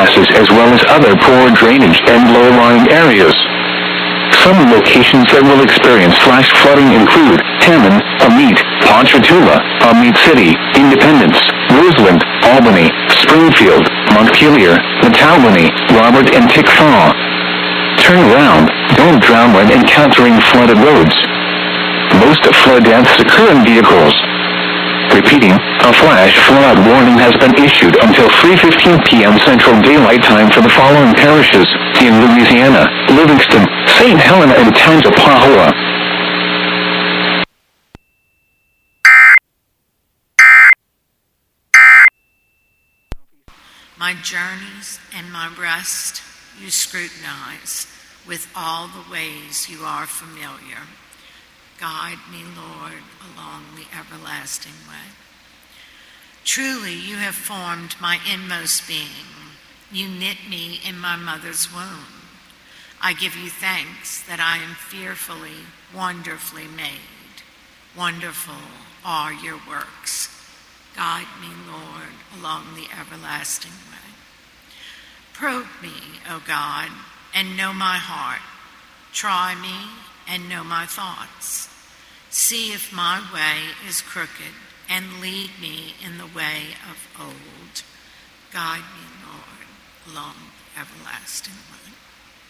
masses as well as other poor drainage and low-lying areas. Some locations that will experience flash flooding include Hammond, Amite, Ponchatoula, Amite City, Independence, Roseland, Albany, Springfield, Montpelier, Matawanny, Robert, and Tickfaw. Turn around, don't drown when encountering flooded roads. Most flood deaths occur in vehicles. Repeating, a flash flood warning has been issued until 3:15 p.m. Central Daylight Time for the following parishes in Louisiana: Livingston, St. Helena, and Tangipahoa. My journeys and my rest you scrutinize with all the ways you are familiar. Guide me, Lord, along the everlasting way. Truly, you have formed my inmost being. You knit me in my mother's womb. I give you thanks that I am fearfully, wonderfully made. Wonderful are your works. Guide me, Lord, along the everlasting way. Probe me, O God, and know my heart. Try me and know my thoughts. See if my way is crooked, and lead me in the way of old. Guide me, Lord, along the everlasting way.